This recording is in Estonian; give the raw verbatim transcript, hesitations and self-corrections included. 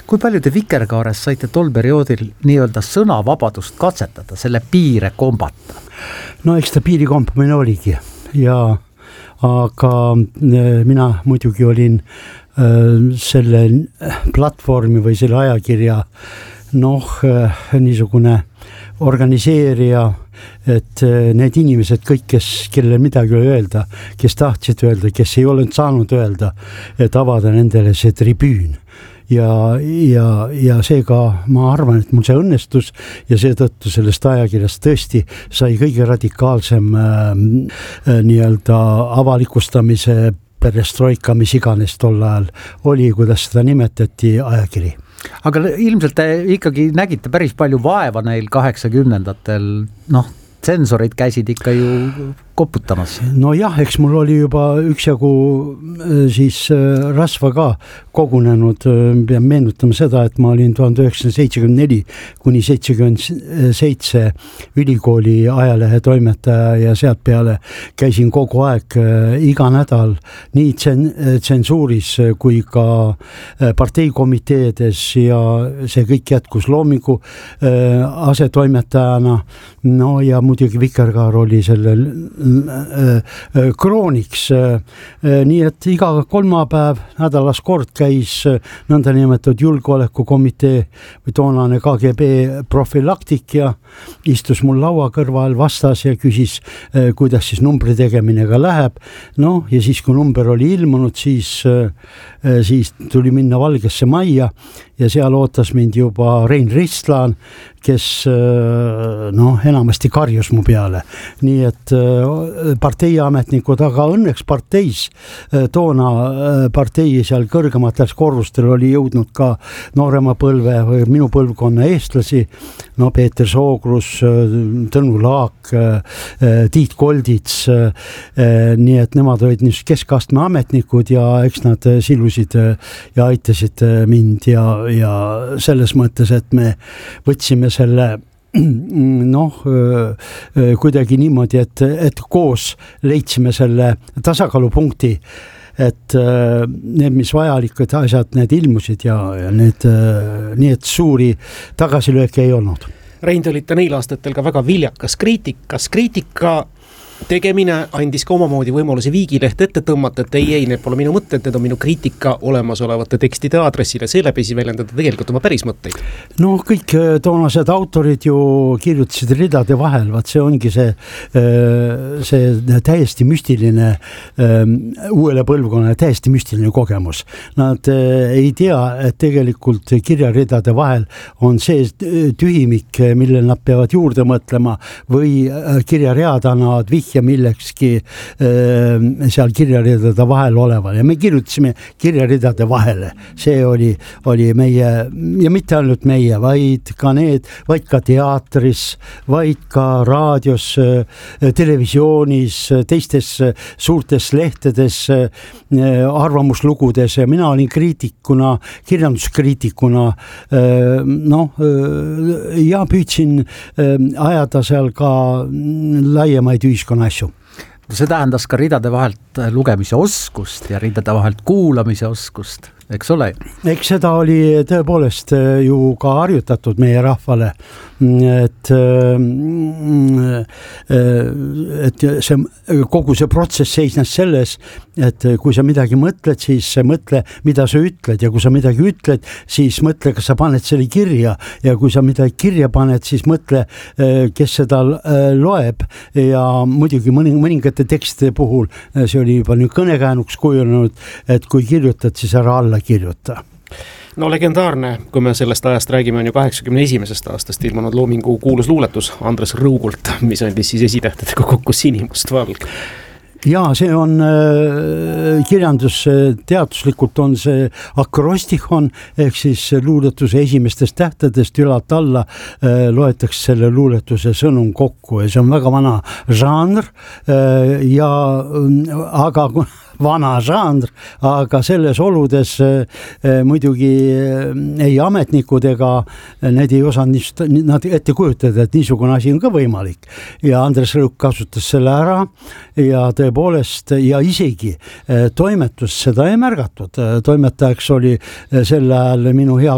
kui palju te Vikerkaares saite tol perioodil nii-öelda sõnavabadust katsetada, selle piire kombata? No eks ta piiri kompamine oligi ja aga mina muidugi olin selle platvormi või selle ajakirja noh, niisugune organiseerija, et need inimesed kõik, kes, kellel midagi oli öelda, kes tahtsid öelda, kes ei olnud saanud öelda, et avada nendele see tribüün. Ja, ja, ja seega ma arvan, et mul see õnnestus ja seetõttu sellest ajakirjast tõesti sai kõige radikaalsem äh, nii-öelda avalikustamise perestroika, mis iganes tol ajal oli, kuidas seda nimetati, ajakiri. Aga ilmselt te ikkagi nägite päris palju vaeva neil kaheksakümnendatel, noh, tsensorid käisid ikka ju koputamas. No jah, eks mul oli juba üksjagu siis rasva ka kogunenud, pean meenutama seda, et ma olin tuhat üheksasada seitsekümmend neli kuni seitsekümmend seitse ülikooli ajalehe toimetaja ja sealt peale käisin kogu aeg iga nädal nii tsensuuris kui ka parteikomiteedes ja see kõik jätkus Loomingu asetoimetajana, no ja muidugi Vikerkaar oli selle krooniks, nii et iga kolmapäev nädalas kord käis nõndanimetatud julgeolekukomitee või toonane K G B profilaktik ja istus mul laua kõrval vastas ja küsis, kuidas siis numbri tegeminega läheb. No ja siis, kui number oli ilmunud, siis, siis tuli minna Valgesse majja ja seal ootas mind juba Rein Ristlaan, kes noh, enamasti karjus mu peale. Nii et parteiametnikud, aga õnneks parteis, toona partei seal kõrgematel korrustel oli jõudnud ka noorema põlve või minu põlvkonna eestlasi, no Peeter Soogrus, Tõnu Laak, Tiit Koldits, nii et nemad olid niisugused keskastme ametnikud ja eks nad silusid ja aitasid mind ja, ja selles mõttes, et me võtsime selle noh, kuidagi niimoodi, et, et koos leidsime selle tasakaalupunkti, et need, mis vajalikud asjad, need ilmusid ja, ja need, nii et suuri tagasilööke ei olnud. Rein, te olite neil aastatel ka väga viljakas kriitikas. Kriitika tegemine andis ka omamoodi võimaluse Viigileht ette tõmmata, et ei, ei, need pole minu mõtted, need on minu kriitika olemasolevate tekstide aadressile, seeläbi väljendada tegelikult oma päris mõtteid. No kõik toonased autorid ju kirjutasid ridade vahel, vaat see ongi see, see täiesti müstiline, uuele põlvkonnale täiesti müstiline kogemus. Nad ei tea, et tegelikult kirjaridade vahel on see tühimik, mille nad peavad juurde mõtlema või kirjareadana vihjama ja millekski äh, seal kirjaridade vahel oleval ja me kirjutasime kirjaridade vahele. See oli, oli meie ja mitte ainult meie, vaid ka need, vaid ka teatris, vaid ka raadios, televisioonis, teistes suurtes lehtedes, arvamuslugudes ja mina olin kriitikuna, kirjanduskriitikuna noh, ja püüdsin ajada seal ka laiemaid ühiskonna asju. See tähendas ka ridade vahelt lugemise oskust ja ridade vahelt kuulamise oskust, eks ole? Eks seda oli tõepoolest ju ka harjutatud meie rahvale, et, et see, kogu see protsess seisnes selles, et kui sa midagi mõtled, siis mõtle, mida sa ütled ja kui sa midagi ütled, siis mõtle, kas sa paned selle kirja ja kui sa midagi kirja paned, siis mõtle, kes seda loeb ja muidugi mõningate tekstide puhul see oli juba nüüd kõnekäänuks kujunenud, et kui kirjutad, siis ära alla kirjuta. No legendaarne, kui me sellest ajast räägime, on ju kaheksakümne esimesest aastast ilmunud Loomingu kuulus luuletus Andres Rõugult, mis andis siis esitähtedega kokku sinimustvalg. Ja see on äh, kirjandus, teaduslikult on see akrostikon, ehk siis luuletuse esimestest tähtedest ülalt alla äh, loetakse selle luuletuse sõnum kokku ja see on väga vana žanr äh, ja aga vana žanr, aga selles oludes äh, muidugi äh, ei ametnikud ega need ei osanud nad ette kujutada, et niisugune asi on ka võimalik ja Andres Rõug kasutas selle ära ja tõepoolest ja isegi toimetus seda ei märgatud. Toimetajaks oli sel ajal minu hea